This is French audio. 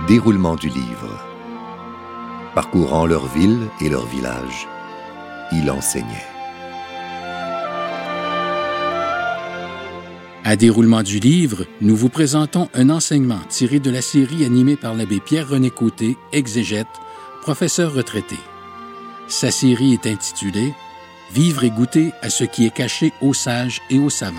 déroulement du livre. Parcourant leur ville et leur village, il enseignait. À déroulement du livre, nous vous présentons un enseignement tiré de la série animée par l'abbé Pierre-René Côté, exégète, professeur retraité. Sa série est intitulée « Vivre et goûter à ce qui est caché aux sages et aux savants ».